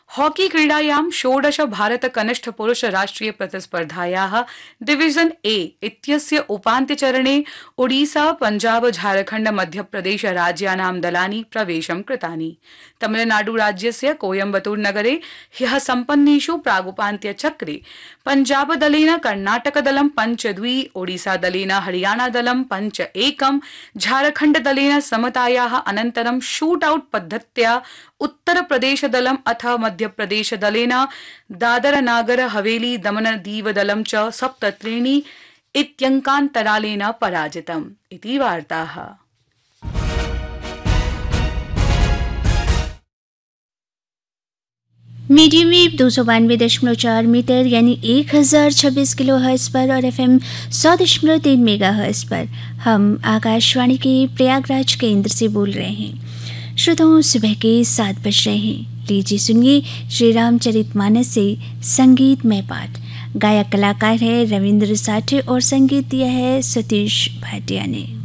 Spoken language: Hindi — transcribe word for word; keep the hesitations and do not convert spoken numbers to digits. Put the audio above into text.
हॉकी क्रीडायां षोडश भारत कनिष्ठ पुरुष राष्ट्रिय प्रतिस्पर्धायाः डिविजन ए इत्यस्य उपान्त्यचरणे ओडिसा पंजाब झारखण्ड मध्यप्रदेश राज्यानां दलानि प्रवेशं कृतानि। तमिलनाडु राज्यस्य कोयम्बतूर नगरे ह्यः सम्पन्नेषु प्रागुपान्त्यचक्रे पंजाब दलेन कर्णाटक दलं पंच द्वि, ओडिसा दलेन हरियाणा दलं पंच एकं, झारखण्ड दलेन समतायाः अनन्तरं शूटआउट पद्धत्या उत्तर प्रदेश दलम् अथ मध्यप्रदेश दलेन दादर नागर हवेली दमन दीव दलं च सप्त त्रीणि इत्यङ्कान्तरालेन पराजितम् इति वार्ताः। मीडियम वेव दो सौ बानवे दशमलव चार मीटर यानी एक हज़ार छब्बीस किलो हर्ट्ज पर और एफ एम सौ दशमलव तीन मेगा हर्ट्ज पर हम आकाशवाणी के प्रयागराज केंद्र से बोल रहे हैं। श्रोताओं, सुबह के सात बज रहे हैं। लीजिए सुनिए श्री रामचरितमानस से संगीतमय पाठ। गायक कलाकार है रविंद्र साठे और संगीत दिया है सतीश भाटिया ने।